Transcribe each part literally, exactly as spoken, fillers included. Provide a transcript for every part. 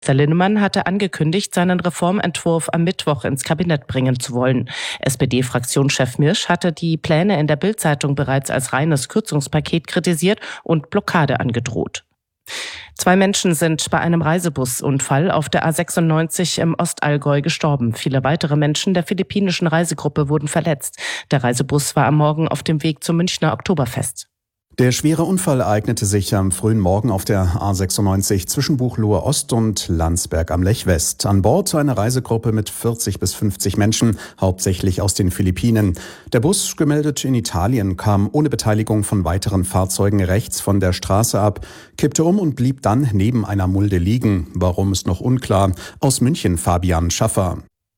Minister Linnemann hatte angekündigt, seinen Reformentwurf am Mittwoch ins Kabinett bringen zu wollen. S P D-Fraktionschef Mirsch hatte die Pläne in der Bild-Zeitung bereits als reines Kürzungspaket kritisiert und Blockade angedroht. Zwei Menschen sind bei einem Reisebusunfall auf der A sechsundneunzig im Ostallgäu gestorben. Viele weitere Menschen der philippinischen Reisegruppe wurden verletzt. Der Reisebus war am Morgen auf dem Weg zum Münchner Oktoberfest. Der schwere Unfall ereignete sich am frühen Morgen auf der A sechsundneunzig zwischen Buchloe Ost und Landsberg am Lech West. An Bord eine Reisegruppe mit vierzig bis fünfzig Menschen, hauptsächlich aus den Philippinen. Der Bus, gemeldet in Italien, kam ohne Beteiligung von weiteren Fahrzeugen rechts von der Straße ab, kippte um und blieb dann neben einer Mulde liegen. Warum, ist noch unklar. Aus München Fabian Schaffer.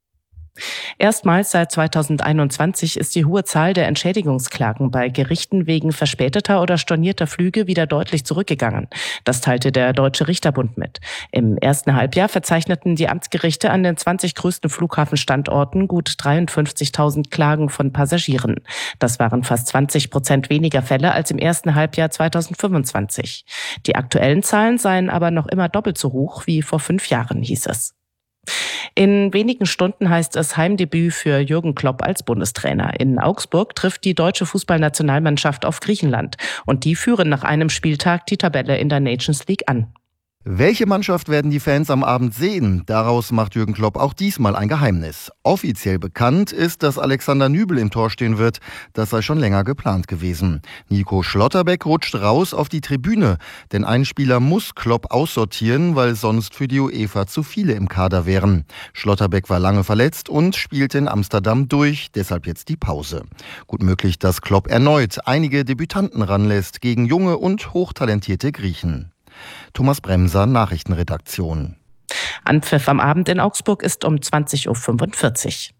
Erstmals seit zweitausendeinundzwanzig ist die hohe Zahl der Entschädigungsklagen bei Gerichten wegen verspäteter oder stornierter Flüge wieder deutlich zurückgegangen. Das teilte der Deutsche Richterbund mit. Im ersten Halbjahr verzeichneten die Amtsgerichte an den zwanzig größten Flughafenstandorten gut dreiundfünfzigtausend Klagen von Passagieren. Das waren fast zwanzig Prozent weniger Fälle als im ersten Halbjahr zweitausendfünfundzwanzig. Die aktuellen Zahlen seien aber noch immer doppelt so hoch wie vor fünf Jahren, hieß es. In wenigen Stunden heißt es Heimdebüt für Jürgen Klopp als Bundestrainer. In Augsburg trifft die deutsche Fußballnationalmannschaft auf Griechenland. Und die führen nach einem Spieltag die Tabelle in der Nations League an. Welche Mannschaft werden die Fans am Abend sehen? Daraus macht Jürgen Klopp auch diesmal ein Geheimnis. Offiziell bekannt ist, dass Alexander Nübel im Tor stehen wird. Das sei schon länger geplant gewesen. Nico Schlotterbeck rutscht raus auf die Tribüne. Denn ein Spieler muss Klopp aussortieren, weil sonst für die UEFA zu viele im Kader wären. Schlotterbeck war lange verletzt und spielte in Amsterdam durch. Deshalb jetzt die Pause. Gut möglich, dass Klopp erneut einige Debütanten ranlässt gegen junge und hochtalentierte Griechen. Thomas Bremser, Nachrichtenredaktion. Anpfiff am Abend in Augsburg ist um zwanzig Uhr fünfundvierzig.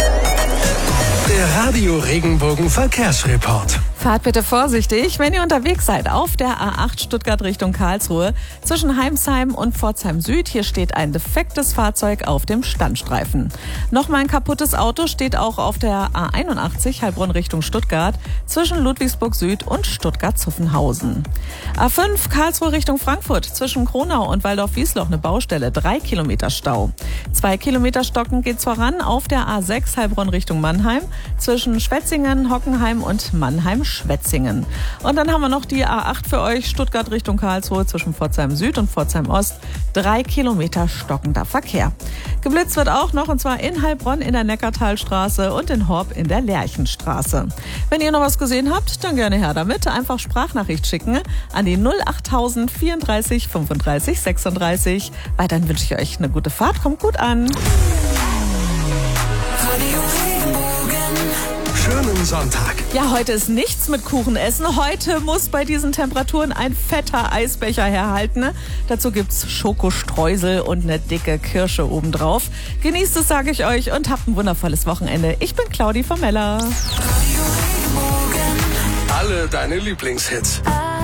Der Radio Regenbogen Verkehrsreport. Fahrt bitte vorsichtig, wenn ihr unterwegs seid auf der A acht Stuttgart Richtung Karlsruhe. Zwischen Heimsheim und Pforzheim Süd, hier steht ein defektes Fahrzeug auf dem Standstreifen. Nochmal ein kaputtes Auto steht auch auf der A einundachtzig Heilbronn Richtung Stuttgart zwischen Ludwigsburg Süd und Stuttgart-Zuffenhausen. A fünf Karlsruhe Richtung Frankfurt zwischen Kronau und Waldorf-Wiesloch eine Baustelle, drei Kilometer Stau. Zwei Kilometer stocken geht's voran auf der A sechs Heilbronn Richtung Mannheim zwischen Schwetzingen, Hockenheim und Mannheim-Schwetzingen. Und dann haben wir noch die A acht für euch, Stuttgart Richtung Karlsruhe zwischen Pforzheim Süd und Pforzheim Ost. Drei Kilometer stockender Verkehr. Geblitzt wird auch noch, und zwar in Heilbronn in der Neckartalstraße und in Horb in der Lerchenstraße. Wenn ihr noch was gesehen habt, dann gerne her damit. Einfach Sprachnachricht schicken an die null achttausend vierunddreißig fünfunddreißig sechsunddreißig. Weiterhin wünsche ich euch eine gute Fahrt. Kommt gut an. Schönen Sonntag. Ja, heute ist nichts mit Kuchen essen. Heute muss bei diesen Temperaturen ein fetter Eisbecher herhalten. Dazu gibt's Schokostreusel und eine dicke Kirsche obendrauf. Genießt es, sage ich euch, und habt ein wundervolles Wochenende. Ich bin Claudi von Meller. Alle deine Lieblingshits.